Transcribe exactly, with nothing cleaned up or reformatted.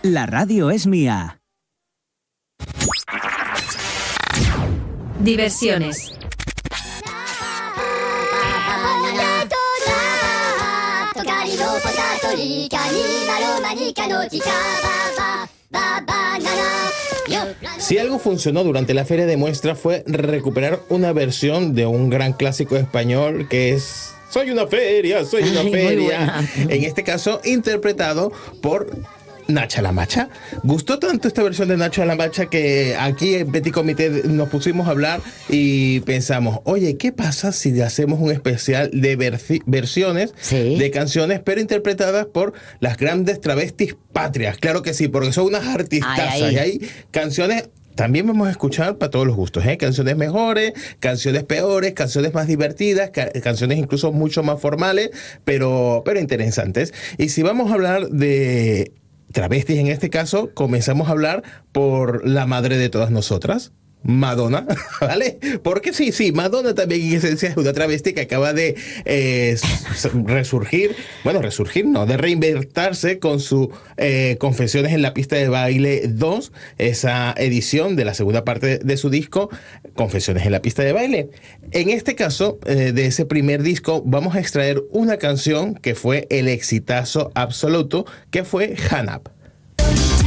La radio es mía. Diversiones. Si algo funcionó durante la feria de muestra fue recuperar una versión de un gran clásico español que es Soy una feria, soy una Ay, feria. En este caso, interpretado por Nacha la Macha. Gustó tanto esta versión de Nacha la Macha que aquí en Petit Comité nos pusimos a hablar y pensamos, oye, ¿qué pasa si hacemos un especial de versi- versiones Sí. de canciones, pero interpretadas por las grandes travestis patrias? Claro que sí, porque son unas artistazas Ay, ay. y hay canciones. También vamos a escuchar para todos los gustos, ¿eh? Canciones mejores, canciones peores, canciones más divertidas, ca- canciones incluso mucho más formales, pero, pero interesantes. Y si vamos a hablar de travestis en este caso, comenzamos a hablar por la madre de todas nosotras, Madonna, ¿vale? Porque sí, sí, Madonna también en esencia es una travesti que acaba de eh, s- resurgir, bueno, resurgir no, de reinventarse con su eh, Confesiones en la pista de baile dos, esa edición de la segunda parte de, de su disco, Confesiones en la pista de baile. En este caso, eh, de ese primer disco, vamos a extraer una canción que fue el exitazo absoluto, que fue Hanap.